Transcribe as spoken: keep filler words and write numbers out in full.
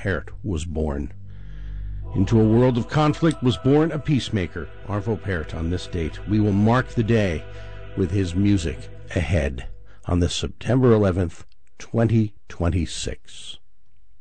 Pärt was born. Into a world of conflict was born a peacemaker, Arvo Pärt. On this date, we will mark the day with his music ahead on this September eleventh, twenty twenty-six.